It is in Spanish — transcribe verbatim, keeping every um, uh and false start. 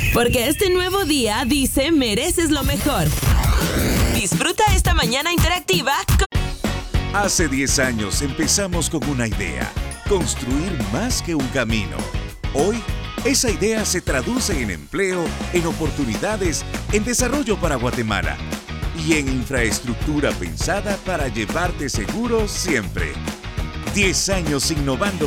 Porque este nuevo día dice mereces lo mejor. Disfruta esta mañana interactiva. Hace diez años empezamos con una idea, construir más que un camino. Hoy, esa idea se traduce en empleo, en oportunidades, en desarrollo para Guatemala y en infraestructura pensada para llevarte seguro siempre. diez años innovando